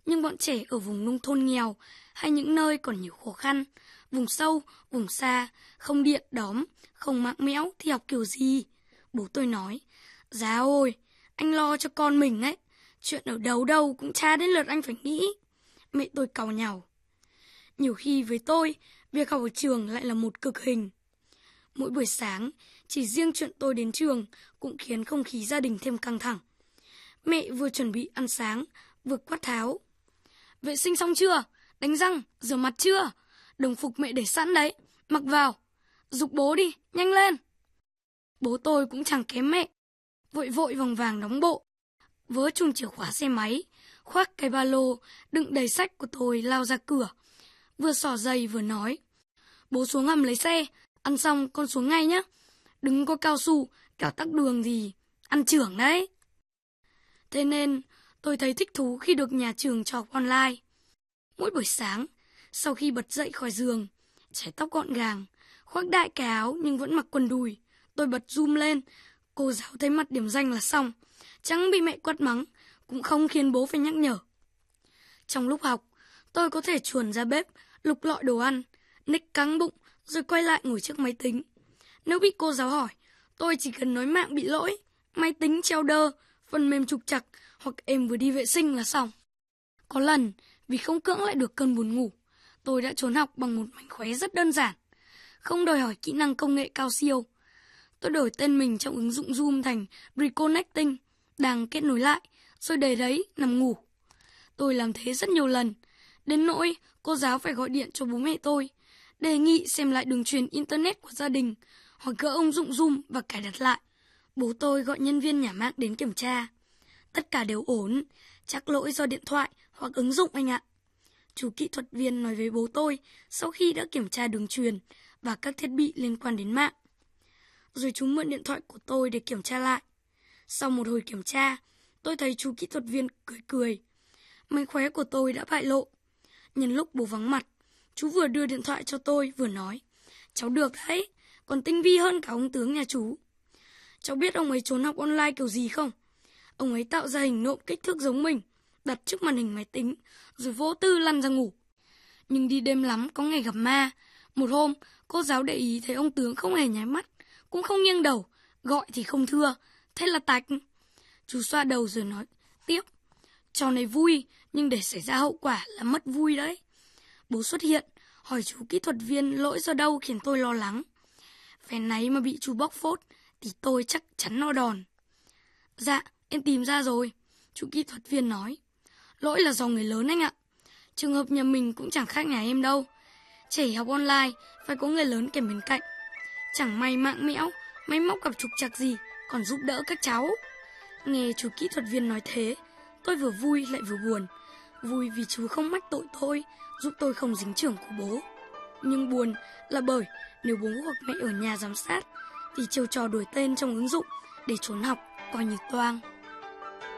Nhưng bọn trẻ ở vùng nông thôn nghèo hay những nơi còn nhiều khó khăn, vùng sâu, vùng xa, không điện đóm, không mạng mẽo thì học kiểu gì? Bố tôi nói, Dạ ôi, anh lo cho con mình ấy, chuyện ở đâu đâu cũng chả đến lượt anh phải nghĩ. Mẹ tôi càu nhàu. Nhiều khi với tôi, việc học ở trường lại là một cực hình. Mỗi buổi sáng, chỉ riêng chuyện tôi đến trường cũng khiến không khí gia đình thêm căng thẳng. Mẹ vừa chuẩn bị ăn sáng, vừa quát tháo. Vệ sinh xong chưa? Đánh răng, rửa mặt chưa? Đồng phục mẹ để sẵn đấy, mặc vào. Giục bố đi, nhanh lên. Bố tôi cũng chẳng kém mẹ. Vội vội vàng vàng đóng bộ, vớ chùm chìa khóa xe máy, khoác cái ba lô đựng đầy sách của tôi lao ra cửa. Vừa xỏ giày vừa nói. Bố xuống hầm lấy xe, ăn xong con xuống ngay nhé. Đừng có cao su, kẻo tắc đường gì, ăn chưởng đấy. Thế nên tôi thấy thích thú khi được nhà trường cho học online. Mỗi buổi sáng, sau khi bật dậy khỏi giường, chải tóc gọn gàng, khoác đại cái áo nhưng vẫn mặc quần đùi, tôi bật zoom lên. Cô giáo thấy mặt điểm danh là xong, chẳng bị mẹ quát mắng, cũng không khiến bố phải nhắc nhở. Trong lúc học, tôi có thể chuồn ra bếp, lục lọi đồ ăn, nick căng bụng, rồi quay lại ngồi trước máy tính. Nếu bị cô giáo hỏi, tôi chỉ cần nói mạng bị lỗi, máy tính treo đơ, phần mềm trục trặc, hoặc em vừa đi vệ sinh là xong. Có lần, vì không cưỡng lại được cơn buồn ngủ, tôi đã trốn học bằng một mánh khóe rất đơn giản, không đòi hỏi kỹ năng công nghệ cao siêu. Tôi đổi tên mình trong ứng dụng Zoom thành Reconnecting, đang kết nối lại, rồi để đấy nằm ngủ. Tôi làm thế rất nhiều lần, đến nỗi cô giáo phải gọi điện cho bố mẹ tôi, đề nghị xem lại đường truyền Internet của gia đình, hoặc gỡ ứng dụng Zoom và cài đặt lại. Bố tôi gọi nhân viên nhà mạng đến kiểm tra. Tất cả đều ổn, chắc lỗi do điện thoại hoặc ứng dụng anh ạ. Chú kỹ thuật viên nói với bố tôi sau khi đã kiểm tra đường truyền và các thiết bị liên quan đến mạng. Rồi chú mượn điện thoại của tôi để kiểm tra lại. Sau một hồi kiểm tra, tôi thấy chú kỹ thuật viên cười cười. Mánh khóe của tôi đã bại lộ. Nhân lúc bố vắng mặt, chú vừa đưa điện thoại cho tôi vừa nói. Cháu được đấy, còn tinh vi hơn cả ông tướng nhà chú. Cháu biết ông ấy trốn học online kiểu gì không? Ông ấy tạo ra hình nộm kích thước giống mình, đặt trước màn hình máy tính, rồi vô tư lăn ra ngủ. Nhưng đi đêm lắm có ngày gặp ma. Một hôm, cô giáo để ý thấy ông tướng không hề nháy mắt, cũng không nghiêng đầu, gọi thì không thưa, thế là tạch. Chú xoa đầu rồi nói tiếp, trò này vui, nhưng để xảy ra hậu quả là mất vui đấy. Bố xuất hiện, hỏi chú kỹ thuật viên lỗi do đâu khiến tôi lo lắng. Phen náy mà bị chú bóc phốt, thì tôi chắc chắn no đòn. Dạ, em tìm ra rồi, chú kỹ thuật viên nói. Lỗi là do người lớn anh ạ. Trường hợp nhà mình cũng chẳng khác nhà em đâu. Trẻ học online, phải có người lớn kèm bên cạnh. Chẳng may mạng mẽo, máy móc gặp trục trặc gì, còn giúp đỡ các cháu. Nghe chú kỹ thuật viên nói thế, tôi vừa vui lại vừa buồn. Vui vì chú không mách tội tôi, giúp tôi không dính chưởng của bố. Nhưng buồn là bởi nếu bố hoặc mẹ ở nhà giám sát, thì chiêu trò đổi tên trong ứng dụng để trốn học coi như toang.